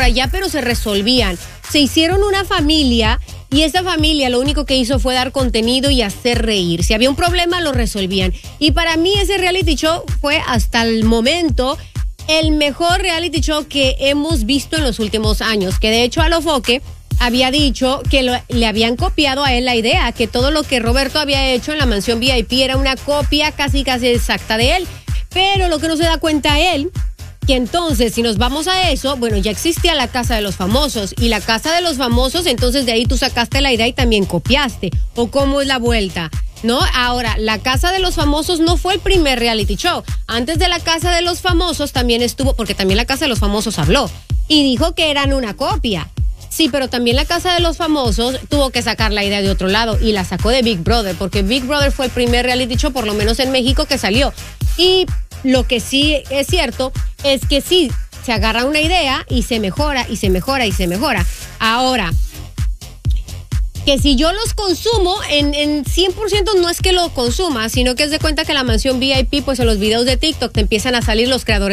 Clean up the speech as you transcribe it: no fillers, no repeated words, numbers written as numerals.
allá, pero se resolvían. Se hicieron una familia y esa familia lo único que hizo fue dar contenido y hacer reír. Si había un problema, lo resolvían. Y para mí ese reality show fue hasta el momento el mejor reality show que hemos visto en los últimos años. Que de hecho Alofoque había dicho que le habían copiado a él la idea, que todo lo que Roberto había hecho en la mansión VIP era una copia casi exacta de él. Pero lo que no se da cuenta él, que entonces, si nos vamos a eso, bueno, ya existía la Casa de los Famosos, y la Casa de los Famosos, entonces de ahí tú sacaste la idea y también copiaste, o cómo es la vuelta, ¿no? Ahora, la Casa de los Famosos no fue el primer reality show. Antes de la Casa de los Famosos también estuvo, porque también la Casa de los Famosos habló, y dijo que eran una copia. Sí, pero también la Casa de los Famosos tuvo que sacar la idea de otro lado, y la sacó de Big Brother, porque Big Brother fue el primer reality show, por lo menos en México, que salió. Y lo que sí es cierto es que sí, se agarra una idea y se mejora, y se mejora, y se mejora. Ahora, que si yo los consumo, en 100% no es que lo consuma, sino que es de cuenta que la mansión VIP, pues en los videos de TikTok te empiezan a salir los creadores